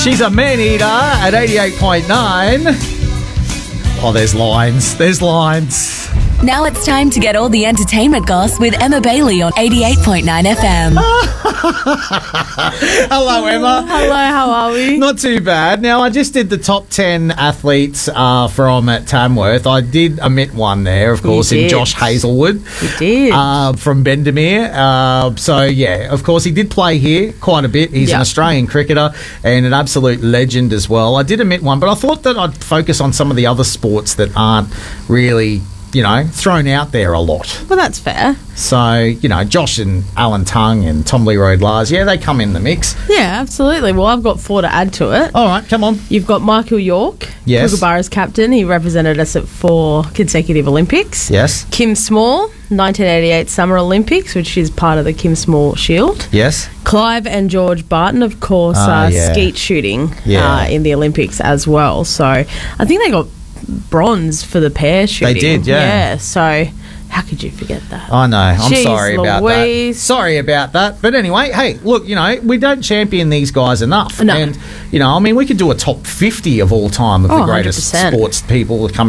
She's a man-eater at 88.9. Oh, there's lines. There's lines. Now it's time to get all the entertainment goss with Emma Bailey on 88.9 FM. Hello, Emma. Hello, how are we? Not too bad. Now, I just did the top 10 athletes from Tamworth. I did omit one there, of course, in Josh Hazelwood. You did. From Bendemeer. So, yeah, of course, he did play here quite a bit. He's an Australian cricketer and an absolute legend as well. I did omit one, but I thought that I'd focus on some of the other sports that aren't really, thrown out there a lot. Well, that's fair. So, Josh and Alan Tongue and Tom Leroy Lars, they come in the mix. Yeah, absolutely. Well, I've got 4 to add to it. All right, come on. You've got Michael York, yes, Kookaburra's captain. He represented us at 4 consecutive Olympics. Yes. Kim Small, 1988 Summer Olympics, which is part of the Kim Small Shield. Yes. Clive and George Barton, of course, skeet shooting in the Olympics as well. So I think they got bronze for the pair shooting. They did, yeah. So how could you forget that? I know. I'm Jeez sorry about Louise. that. Sorry about that. But anyway, hey, look, we don't champion these guys enough. No. And, we could do a top 50 of all time of the greatest 100%. sports people that come